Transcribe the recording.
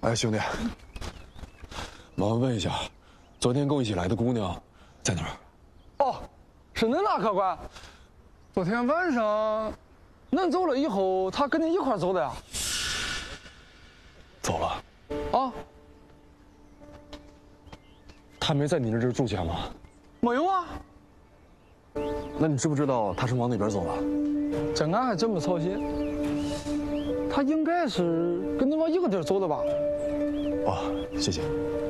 哎，兄弟，麻烦问一下，昨天跟我一起来的姑娘在哪儿？ 哦，是恁那客官。昨天晚上，恁走了以后，他跟你一块走的呀？ 走了。 啊？ 她没在你这儿住下吗？ 没有啊。 那你知不知道她是往哪边走的？ 这俺还真不操心。他应该是跟恁往一个地儿走的吧？ 哦，谢谢。